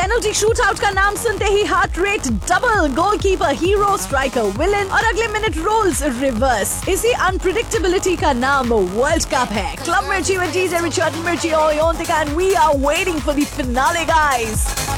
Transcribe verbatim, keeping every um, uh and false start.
Penalty shoot out का नाम सुनते ही heart rate double, goalkeeper hero, striker villain और अगले मिनट रोल्स रिवर्स। इसी अनप्रिडिक्टेबिलिटी का नाम वर्ल्ड कप है। क्लब मिर्ची with D J Richard Mirchi Oyontika and we are waiting for the finale, guys.